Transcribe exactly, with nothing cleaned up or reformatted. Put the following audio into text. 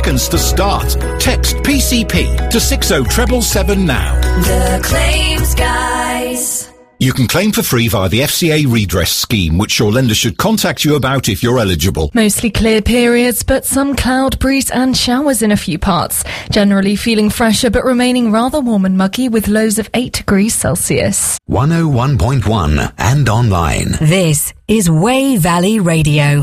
seconds to start. Text P C P to six oh seven seven now. The Claims Guys. You can claim for free via the F C A redress scheme, which your lender should contact you about if you're eligible. Mostly clear periods, but some cloud, breeze and showers in a few parts. Generally feeling fresher, but remaining rather warm and muggy with lows of eight degrees Celsius. one oh one point one and online. This is Way Valley Radio.